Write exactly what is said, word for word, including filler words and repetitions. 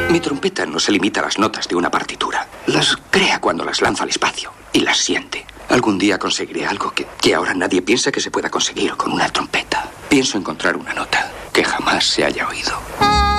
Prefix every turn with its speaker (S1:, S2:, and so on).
S1: Mi trompeta no se limita a las notas de una partitura. Las crea cuando las lanza al espacio y las siente. Algún día conseguiré algo que, que ahora nadie piensa que se pueda conseguir con una trompeta. Pienso encontrar una nota que jamás se haya oído.